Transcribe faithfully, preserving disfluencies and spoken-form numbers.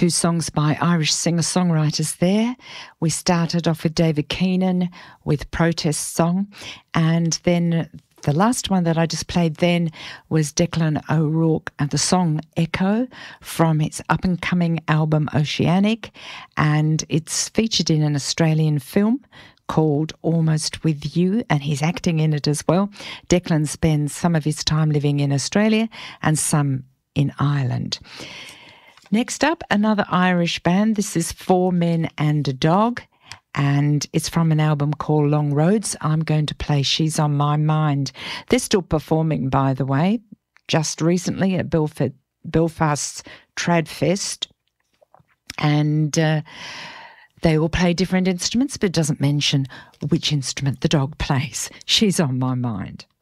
Two songs by Irish singer-songwriters there. We started off with David Keenan with Protest Song, and then the last one that I just played then was Declan O'Rourke and the song Echo from its up-and-coming album Oceanic, and it's featured in an Australian film called Almost With You, and he's acting in it as well. Declan spends some of his time living in Australia and some in Ireland. Next up, another Irish band. This is Four Men and a Dog, and it's from an album called Long Roads. I'm going to play She's on My Mind. They're still performing, by the way, just recently at Belfast, Belfast's Tradfest, and uh, they all play different instruments, but it doesn't mention which instrument the dog plays. She's on My Mind.